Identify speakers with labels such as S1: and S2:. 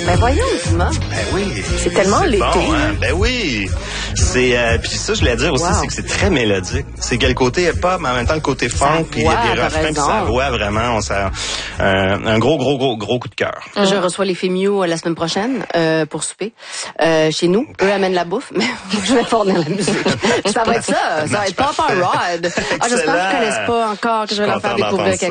S1: Ben voyons, Dumas.
S2: Ben oui.
S1: C'est tellement l'été.
S2: Bon, hein? Ben oui. C'est puis ça je voulais dire aussi, c'est que c'est très mélodique. C'est qu'il y a le côté hip-hop, mais en même temps le côté funk, puis il y a des refrains, puis sa voix vraiment, un gros coup de cœur.
S1: Je reçois les Fémiaux la semaine prochaine pour souper chez nous. Eux amènent la bouffe, mais je vais fournir la musique. Ça va être ça. Ça va être Papa Rod. J'espère qu'ils connaissent pas encore, que je vais leur faire découvrir quelque